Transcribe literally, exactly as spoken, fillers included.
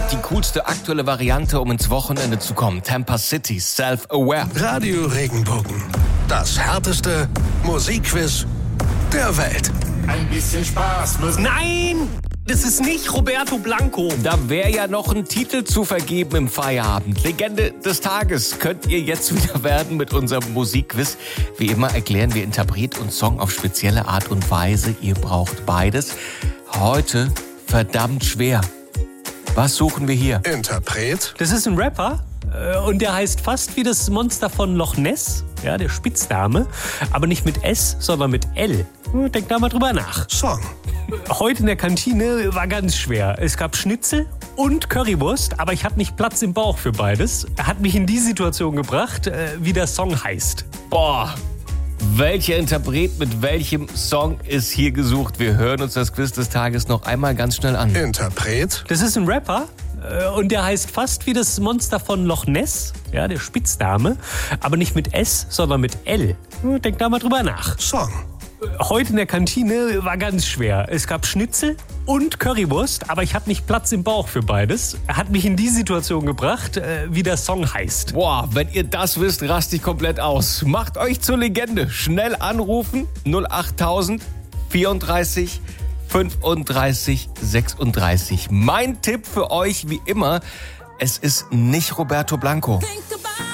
mit die coolste aktuelle Variante, um ins Wochenende zu kommen. Tampa City, Self-Aware. Radio Regenbogen. Das härteste Musikquiz der Welt. Ein bisschen Spaß muss... Nein! Das ist nicht Roberto Blanco. Da wäre ja noch ein Titel zu vergeben im Feierabend. Legende des Tages könnt ihr jetzt wieder werden mit unserem Musikquiz. Wie immer erklären wir Interpret und Song auf spezielle Art und Weise. Ihr braucht beides. Heute verdammt schwer. Was suchen wir hier? Interpret. Das ist ein Rapper äh, und der heißt fast wie das Monster von Loch Ness, ja, der Spitzname, aber nicht mit S, sondern mit L. Denk da mal drüber nach. Song. Heute in der Kantine war ganz schwer. Es gab Schnitzel und Currywurst, aber ich hatte nicht Platz im Bauch für beides. Hat mich in die Situation gebracht, äh, wie der Song heißt. Boah, welcher Interpret mit welchem Song ist hier gesucht? Wir hören uns das Quiz des Tages noch einmal ganz schnell an. Interpret. Das ist ein Rapper äh, und der heißt fast wie das Monster von Loch Ness, ja, der Spitzname, aber nicht mit S, sondern mit L. Denk da mal drüber nach. Song. Heute in der Kantine war ganz schwer. Es gab Schnitzel und Currywurst, aber ich hatte nicht Platz im Bauch für beides. Hat mich in die Situation gebracht, äh, wie der Song heißt. Boah, wenn ihr das wisst, rast ich komplett aus. Macht euch zur Legende. Schnell anrufen. null achttausend vierunddreißig fünfunddreißig sechsunddreißig. Mein Tipp für euch wie immer, es ist nicht Roberto Blanco. Think about